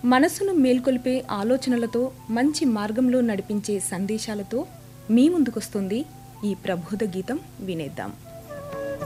మనసును మేల్కొల్పే ఆలోచనలతో మంచి మార్గంలో నడిపించే సందేశాలతో మీ ముందుకొస్తుంది ఈ ప్రబోధ గీతం. వినేద్దాం.